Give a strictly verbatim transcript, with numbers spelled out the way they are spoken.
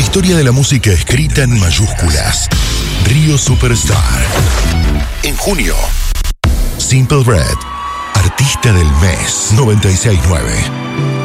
historia de la música escrita en mayúsculas. Río Superstar. En junio, Simple Red, artista del mes noventa y seis punto nueve.